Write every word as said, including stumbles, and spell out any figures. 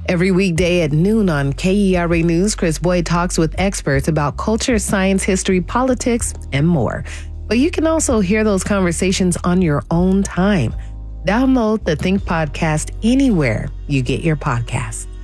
Every weekday at noon on K E R A News, Chris Boyd talks with experts about culture, science, history, politics, and more. But you can also hear those conversations on your own time. Download the Think Podcast anywhere you get your podcasts.